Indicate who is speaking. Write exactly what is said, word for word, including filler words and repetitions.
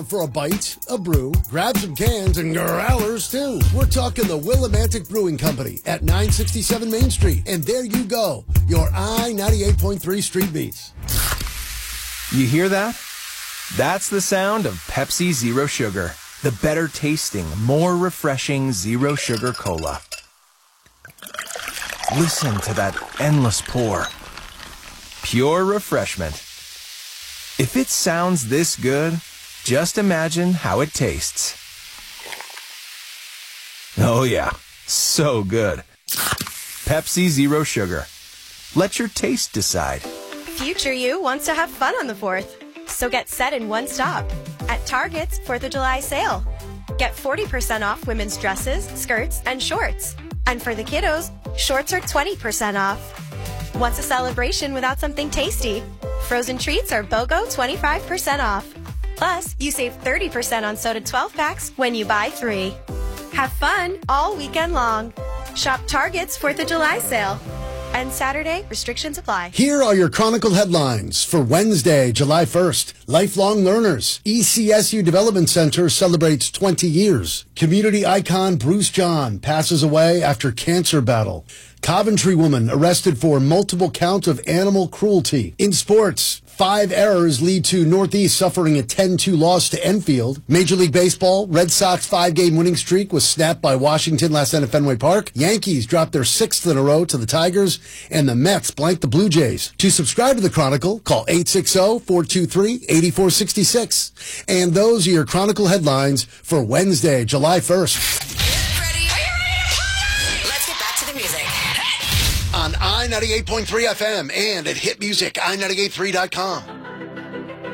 Speaker 1: For a bite, a brew, grab some cans and growlers too. We're talking the Willimantic Brewing Company at nine sixty-seven Main Street. And there you go, your I ninety-eight point three Street Beats.
Speaker 2: You hear that? That's the sound of Pepsi Zero Sugar. The better tasting, more refreshing Zero Sugar Cola. Listen to that endless pour. Pure refreshment. If it sounds this good, just imagine how it tastes. Oh yeah, so good. Pepsi Zero Sugar. Let your taste decide.
Speaker 3: Future you wants to have fun on the fourth. So get set in one stop at Target's fourth of July sale. Get forty percent off women's dresses, skirts, and shorts. And for the kiddos, shorts are twenty percent off. What's a celebration without something tasty? Frozen treats are BOGO twenty-five percent off. Plus, you save thirty percent on soda twelve packs when you buy three. Have fun all weekend long. Shop Target's fourth of July sale. And Saturday, restrictions apply.
Speaker 1: Here are your Chronicle headlines for Wednesday, July first. Lifelong learners. E C S U Development Center celebrates twenty years. Community icon Bruce John passes away after cancer battle. Coventry woman arrested for multiple counts of animal cruelty. In sports, five errors lead to Northeast suffering a ten two loss to Enfield. Major League Baseball, Red Sox five-game winning streak was snapped by Washington last night at Fenway Park. Yankees dropped their sixth in a row to the Tigers, and the Mets blanked the Blue Jays. To subscribe to the Chronicle, call eight six zero, four two three, eight four six six. And those are your Chronicle headlines for Wednesday, July first. On I ninety-eight point three F M and at hit music I ninety-eight point three dot com.